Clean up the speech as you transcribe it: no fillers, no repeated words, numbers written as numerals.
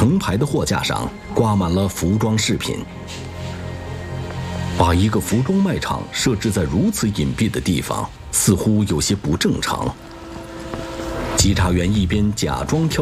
成排的货架上挂满了服装饰品。把一个服装卖场设置在如此隐蔽的地方，似乎有些不正常。稽查员一边假装挑